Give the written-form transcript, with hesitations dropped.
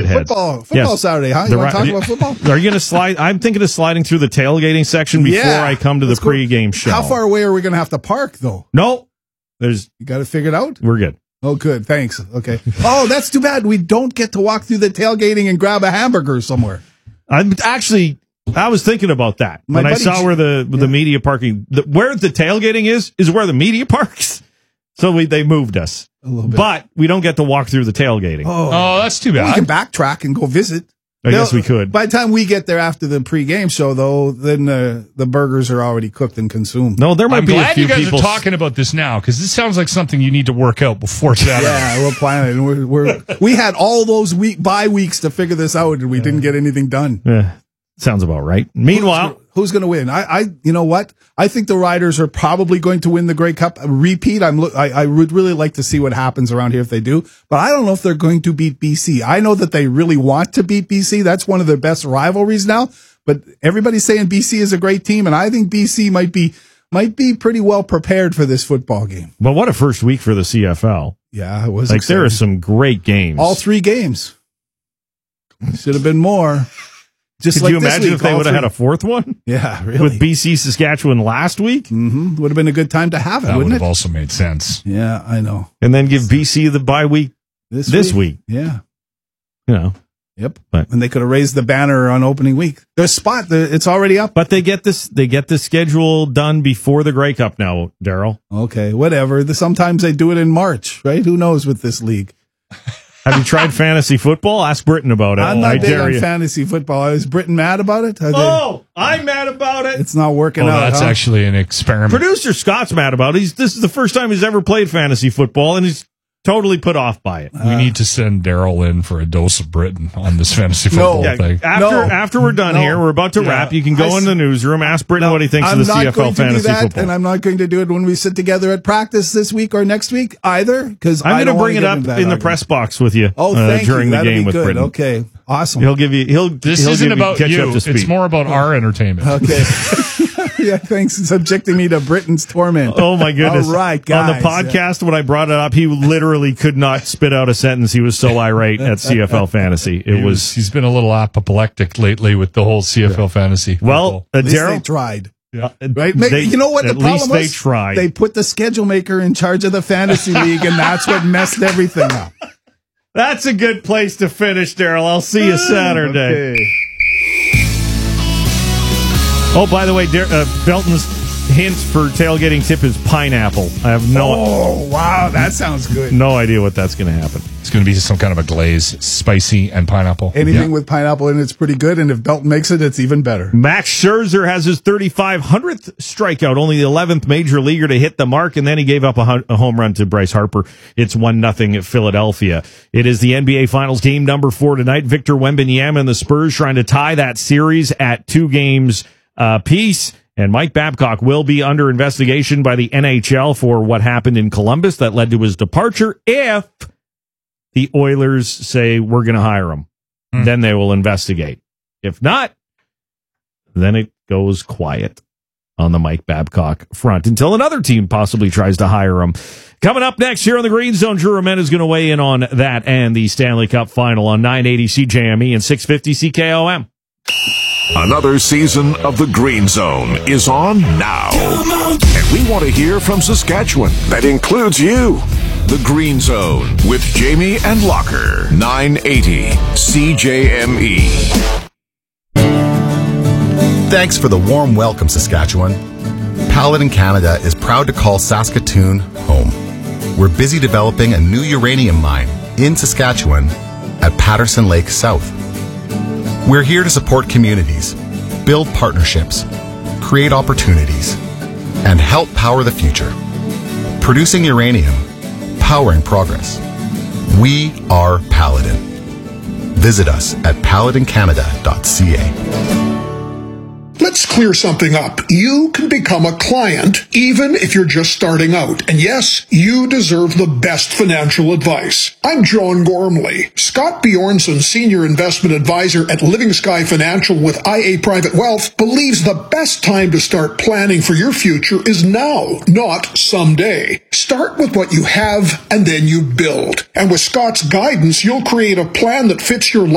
shitheads. Football Saturday, huh? You want to talk about football? Are you going to slide? I'm thinking of sliding through the tailgating section before I come to the pregame show. How far away are we going to have to park, though? No. You got it figured out? We're good. Oh, good. Thanks. Okay. Oh, that's too bad. We don't get to walk through the tailgating and grab a hamburger somewhere. I was thinking about that when I saw where the media parking, where the tailgating is where the media parks. So they moved us a little bit, but we don't get to walk through the tailgating. Oh, that's too bad. We can backtrack and go visit. I guess we could. By the time we get there after the pregame show, though, then the burgers are already cooked and consumed. No, there might be a few people. I'm glad you guys are talking about this now, because this sounds like something you need to work out before Saturday. Yeah, we're planning. We had all those bye weeks to figure this out, and we didn't get anything done. Sounds about right. Meanwhile, who's going to win? You know what? I think the Riders are probably going to win the Grey Cup. A repeat. I would really like to see what happens around here if they do, but I don't know if they're going to beat BC. I know that they really want to beat BC. That's one of their best rivalries now. But everybody's saying BC is a great team, and I think BC might be pretty well prepared for this football game. But what a first week for the CFL! Yeah, it was. There are some great games. All 3 games. Should have been more. Could you imagine if they would have had a 4th one? Yeah, really. With BC Saskatchewan last week? Mm-hmm. Would have been a good time to have it, that wouldn't it? That would have also made sense. Yeah, I know. And then give BC the bye week this week. Yeah. Yep. And they could have raised the banner on opening week. Their spot, it's already up. But they get the schedule done before the Grey Cup now, Daryl. Okay, whatever. Sometimes they do it in March, right? Who knows with this league? Have you tried fantasy football? Ask Britton about it. I'm not big on fantasy football. Is Britton mad about it? I'm mad about it. It's not working out. That's actually an experiment. Producer Scott's mad about it. This is the first time he's ever played fantasy football, and he's totally put off by it. We need to send Daryl in for a dose of Britton on this fantasy football thing. After we're done here, we're about to wrap. You can go in the newsroom, ask Britton what he thinks of the CFL fantasy football. And I'm not going to do it when we sit together at practice this week or next week either, because I'm going to bring it up in the press box with you. During the game with Britton. Okay, awesome. This isn't about you. It's more about our entertainment. Okay. Yeah, thanks for subjecting me to Britton's torment. Oh, my goodness. All right, guys. On the podcast, when I brought it up, he literally could not spit out a sentence. He was so irate at CFL Fantasy. He's been a little apoplectic lately with the whole CFL Fantasy. Well, at least they tried. Yeah. Right? You know what the problem was? At least they tried. They put the schedule maker in charge of the fantasy league, and that's what messed everything up. That's a good place to finish, Daryl. I'll see you Saturday. Okay. Oh, by the way, Belton's hint for tailgating tip is pineapple. I have Oh, wow, that sounds good. No idea what that's going to happen. It's going to be some kind of a glaze, spicy and pineapple. Anything with pineapple in it's pretty good, and if Belton makes it, it's even better. Max Scherzer has his 3,500th strikeout, only the 11th major leaguer to hit the mark, and then he gave up a home run to Bryce Harper. It's 1-0 at Philadelphia. It is the NBA Finals game number 4 tonight. Victor Wembanyama and the Spurs trying to tie that series at 2 games piece. And Mike Babcock will be under investigation by the NHL for what happened in Columbus that led to his departure. If the Oilers say we're going to hire him, then they will investigate. If not, then it goes quiet on the Mike Babcock front until another team possibly tries to hire him. Coming up next here on the Green Zone, Drew Romen is going to weigh in on that and the Stanley Cup Final on 980 CJME and 650 CKOM. Another season of the Green Zone is on now. And we want to hear from Saskatchewan. That includes you. The Green Zone with Jamie and Locker. 980 CJME. Thanks for the warm welcome, Saskatchewan. Paladin Canada is proud to call Saskatoon home. We're busy developing a new uranium mine in Saskatchewan at Patterson Lake South. We're here to support communities, build partnerships, create opportunities, and help power the future. Producing uranium, powering progress. We are Paladin. Visit us at paladincanada.ca. Let's clear something up. You can become a client even if you're just starting out. And yes, you deserve the best financial advice. I'm John Gormley. Scott Bjornsson, Senior Investment Advisor at Living Sky Financial with IA Private Wealth, believes the best time to start planning for your future is now, not someday. Start with what you have and then you build. And with Scott's guidance, you'll create a plan that fits your